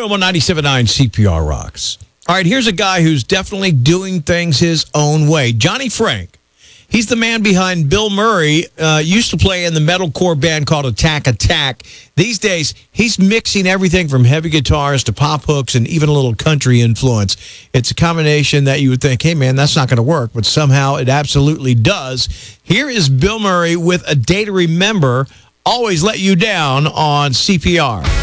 Boom on 97.9 CPR Rocks. All right, here's a guy who's definitely doing things his own way. Johnny Frank. He's the man behind Bill Murray. Used to play in the metalcore band called Attack Attack. These days, he's mixing everything from heavy guitars to pop hooks and even a little country influence. It's a combination that you would think, hey, man, that's not going to work. But somehow it absolutely does. Here is Bill Murray with A Day to Remember, Always Let You Down on CPR.